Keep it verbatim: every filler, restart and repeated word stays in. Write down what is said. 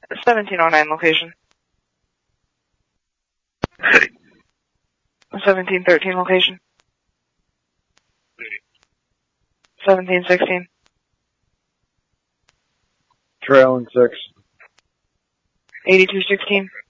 seventeen oh nine location. City. seventeen thirteen location. seventeen sixteen. Trailing six. eighty-two sixteen.